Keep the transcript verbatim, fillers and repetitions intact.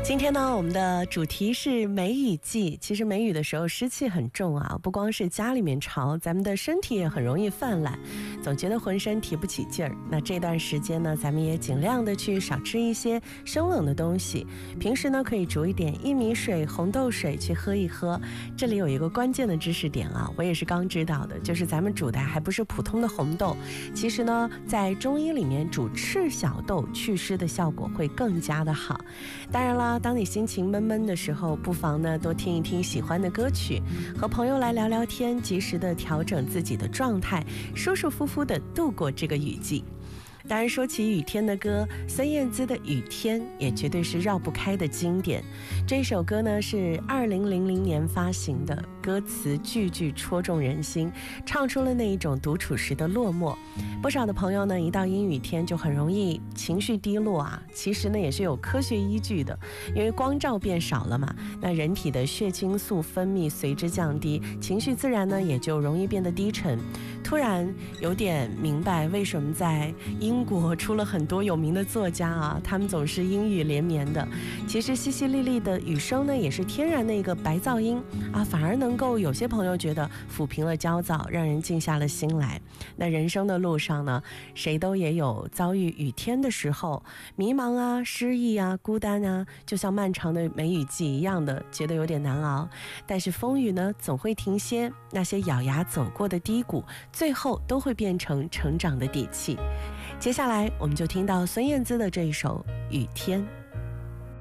今天呢，我们的主题是梅雨季。其实梅雨的时候湿气很重啊，不光是家里面潮，咱们的身体也很容易泛滥，总觉得浑身提不起劲儿。那这段时间呢，咱们也尽量的去少吃一些生冷的东西。平时呢，可以煮一点薏米水、红豆水去喝一喝。这里有一个关键的知识点啊，我也是刚知道的，就是咱们煮的还不是普通的红豆，其实呢，在中医里面煮赤小豆祛湿的效果会更加的好。当然啦，当你心情闷闷的时候，不妨呢多听一听喜欢的歌曲，和朋友来聊聊天，及时的调整自己的状态，舒舒服服的度过这个雨季。当然说起雨天的歌，孙燕姿的《雨天》也绝对是绕不开的经典。这首歌呢是二零零零年发行的，歌词句句戳中人心，唱出了那一种独处时的落寞。不少的朋友呢，一到阴雨天就很容易情绪低落啊。其实呢也是有科学依据的，因为光照变少了嘛，那人体的血清素分泌随之降低，情绪自然呢也就容易变得低沉。突然有点明白为什么在英国出了很多有名的作家啊，他们总是阴雨连绵的。其实淅淅沥沥的雨声呢，也是天然的一个白噪音啊，反而能够有些朋友觉得抚平了焦躁，让人静下了心来。那人生的路上呢，谁都也有遭遇雨天的时候，迷茫啊、失意啊、孤单啊，就像漫长的梅雨季一样的，觉得有点难熬。但是风雨呢，总会停歇，那些咬牙走过的低谷，最后都会变成成长的底气。接下来我们就听到孙燕姿的这一首《雨天》。